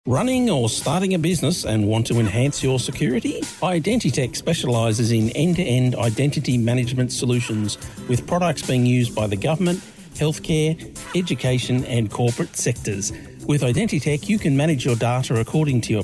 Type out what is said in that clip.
Running or starting a business and want to enhance your security? Identitech specialises in end-to-end identity management solutions with products being used by the government, healthcare, education and corporate sectors. With Identitech, you can manage your data according to your